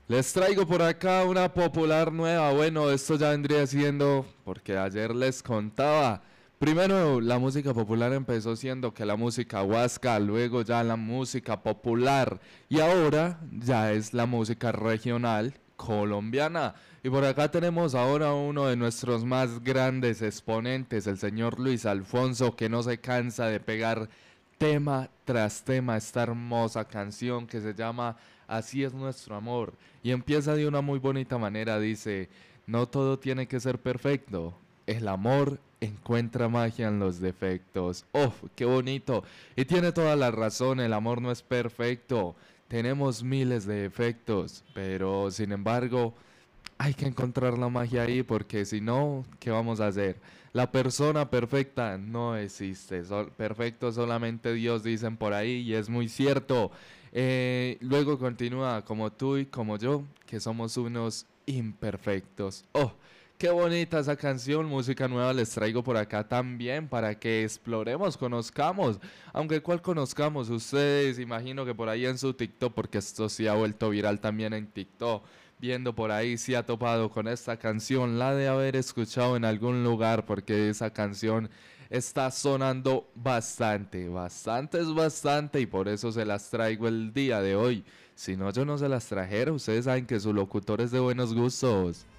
Les traigo por acá una popular nueva. Bueno, esto ya vendría siendo, porque ayer les contaba. Primero la música popular empezó siendo que la música huasca, luego ya la música popular y ahora ya es la música regional colombiana. Y por acá tenemos ahora uno de nuestros más grandes exponentes, el señor Luis Alfonso, que no se cansa de pegar tema tras tema esta hermosa canción que se llama Así es nuestro amor. Y empieza de una muy bonita manera, dice, no todo tiene que ser perfecto. El amor encuentra magia en los defectos. ¡Oh, qué bonito! Y tiene toda la razón, el amor no es perfecto. Tenemos miles de defectos, pero sin embargo, hay que encontrar la magia ahí porque si no, ¿qué vamos a hacer? La persona perfecta no existe. Perfecto solamente Dios dicen por ahí y es muy cierto. Luego continúa como tú y como yo, que somos unos imperfectos. Oh, qué bonita esa canción, música nueva les traigo por acá también para que exploremos, conozcamos. Aunque cuál conozcamos, ustedes imagino que por ahí en su TikTok, porque esto sí ha vuelto viral también en TikTok, viendo por ahí si ha topado con esta canción, la de haber escuchado en algún lugar, porque esa canción está sonando bastante, bastante es bastante, y por eso se las traigo el día de hoy. Si no, yo no se las trajera, ustedes saben que su locutor es de buenos gustos.